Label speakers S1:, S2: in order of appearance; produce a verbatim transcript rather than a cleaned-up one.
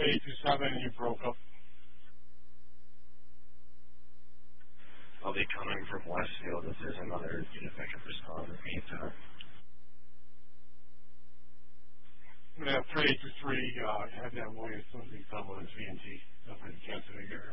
S1: three eight two seven, and you broke up.
S2: I'll be coming from Westfield if there's another unit that can respond in the meantime.
S1: I'm going to have three eight two three uh, have that way as soon as we come with his V N T up in the Kansas City area.